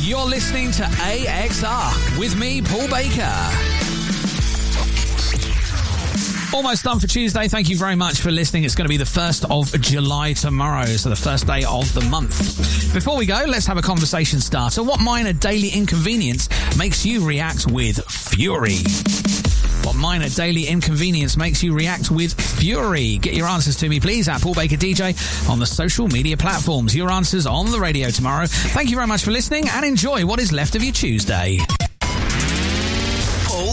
You're listening to AXR with me, Paul Baker. Almost done for Tuesday. Thank you very much for listening. It's going to be the 1st of July tomorrow, so the first day of the month. Before we go, let's have a conversation starter. What minor daily inconvenience makes you react with fury? What minor daily inconvenience makes you react with fury? Get your answers to me, please, at Paul Baker DJ on the social media platforms. Your answers on the radio tomorrow. Thank you very much for listening and enjoy what is left of your Tuesday.